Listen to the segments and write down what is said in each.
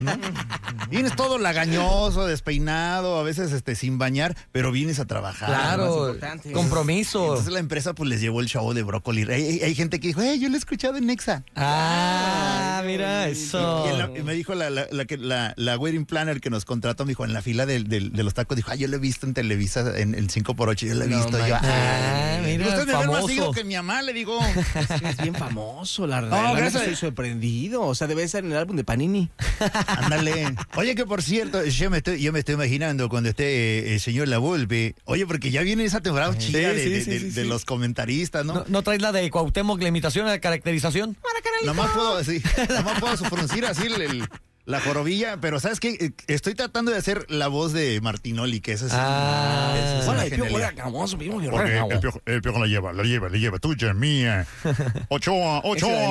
¿no? Vienes todo lagañoso, despeinado, a veces sin bañar, pero vienes a trabajar. Claro, compromiso. Entonces la empresa pues les llevó el show de brócoli. Hay gente que dijo, yo lo he escuchado en Nexa. Mira eso. Y me dijo la wedding planner que nos contrató, me dijo, en la fila de los tacos, dijo, yo lo he visto en Televisa, en el 5x8, yo lo he visto. Mira, usted me ve famoso. más seguido que mi mamá, le digo. Es bien famoso, la verdad. Gracias. Estoy sorprendido. O sea, debe estar en el álbum de Panini. Ándale. Oye, que por cierto, yo me estoy imaginando cuando esté el señor La Volpe. Oye, porque ya viene esa temporada chida de los comentaristas, ¿no? ¿No traes la de Cuauhtémoc, la imitación, la caracterización? Nomás puedo fruncir así la jorobilla, pero ¿sabes qué? Estoy tratando de hacer la voz de Martinoli, que esa es una genialidad. Porque el piojo la lleva, tuya, mía. Ochoa,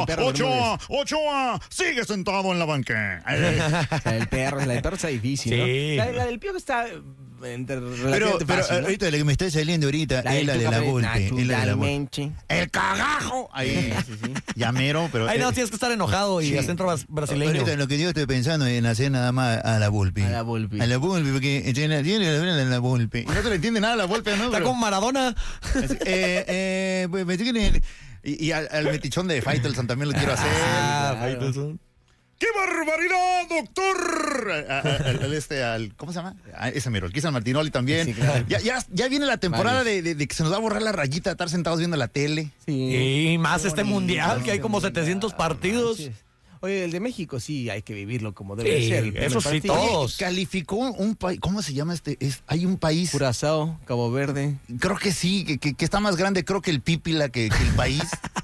sigue sentado en la banca. La del perro está difícil, ¿no? Sí. La del piojo está Pero fácil, ¿no? ahorita la que me está saliendo ahorita es la de La Volpe. ¡El cagajo! Ahí, llamero, pero... Ahí no, tienes que estar enojado y acento brasileño. Ahorita lo que yo estoy pensando en hacer nada más a La Volpe. A La Volpe, porque tiene La Volpe. Y no te le entiende nada La Volpe, ¿no? Está con Maradona. Pues me tiene... Y al metichón de Faitelson también lo quiero hacer. Faitelson. ¡Qué barbaridad, doctor! ¿Cómo se llama? Ese mero, el Cristian Martinoli también. Sí, claro. Ya viene la temporada de que se nos va a borrar la rayita de estar sentados viendo la tele. Y más mundial, que hay como 700 partidos. Oye, el de México sí hay que vivirlo como debe ser. Eso sí, todos. Calificó un país, ¿cómo se llama hay un país... Curazao, Cabo Verde. Creo que sí, que está más grande, creo que el Pípila que el país.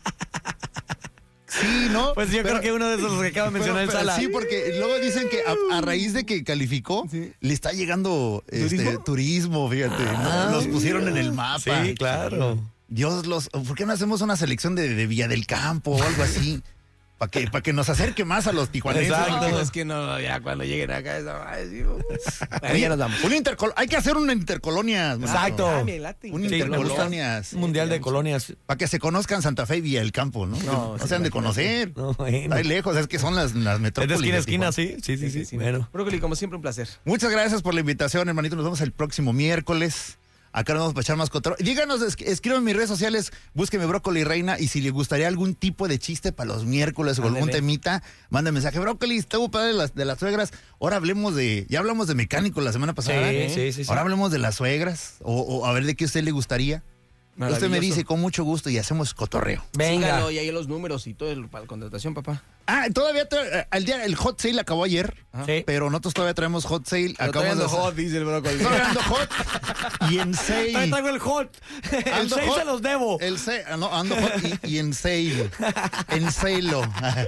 Sí, ¿no? Pues yo creo que uno de esos que acaba de mencionar el Sala. Sí, porque luego dicen que a raíz de que calificó, le está llegando turismo, fíjate. Los pusieron en el mapa. Sí, claro. ¿Por qué no hacemos una selección de Villa del Campo o algo así? Para que nos acerque más a los tijuanenses. Exacto. No, es que no, ya cuando lleguen acá, ya nos damos. Hay que hacer una intercolonias. Exacto. Un intercolonias. Mundial de colonias. Para que se conozcan Santa Fe y Villa del Campo, ¿no? No se han de conocer. No, bueno. Hay lejos, es que son las metrópolis. Es de esquina a esquina, sí. Bueno. Brócoli, como siempre, un placer. Muchas gracias por la invitación, hermanito. Nos vemos el próximo miércoles. Acá nos vamos a echar más cotorreo. Díganos, escriban en mis redes sociales, búsqueme Brócoli Reina, y si le gustaría algún tipo de chiste para los miércoles o algún temita, manden mensaje. Brócoli, estuvo padre de las suegras. Ahora ya hablamos de mecánicos la semana pasada. Sí. Ahora hablemos de las suegras, o a ver de qué a usted le gustaría. Usted me dice con mucho gusto y hacemos cotorreo. Venga. Síganlo, y ahí los números y todo para la contratación, papá. Todavía el hot sale acabó ayer, pero nosotros todavía traemos hot sale. Acabamos de hot, dice el Brócoli. Estoy ando hot y en sale. Ahí traigo el hot. El 6 se los debo. Ando hot y en sale. En sale.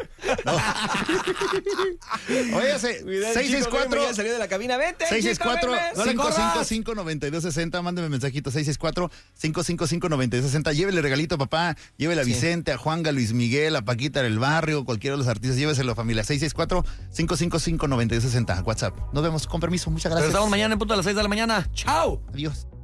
Oye, 664. Ya salió de la cabina, vente. 664-555-9260. Mándeme mensajito. 664-555-9260. Llévele regalito, papá. Llévele a Vicente, a Juanga, a Luis Miguel, a Paquita del Barrio, cualquiera de los artistas. Lléveselo, familia. 664-555-9260. WhatsApp. Nos vemos. Con permiso. Muchas gracias. Regresamos mañana en punto a las 6 de la mañana. ¡Chao! Adiós.